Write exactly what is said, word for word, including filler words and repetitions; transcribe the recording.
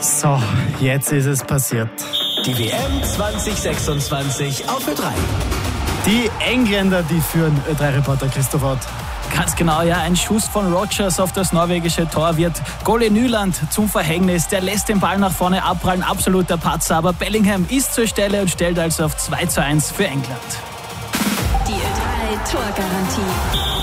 So, jetzt ist es passiert. Die W M zwanzig sechsundzwanzig auf Ö drei. Die Engländer, die führen, Ö drei Reporter Christoph Ott. Ganz genau, ja. Ein Schuss von Rodgers auf das norwegische Tor wird Goalie Nyland zum Verhängnis. Der lässt den Ball nach vorne abprallen. Absoluter Patzer. Aber Bellingham ist zur Stelle und stellt also auf zwei zu eins für England. Die Ö drei Torgarantie.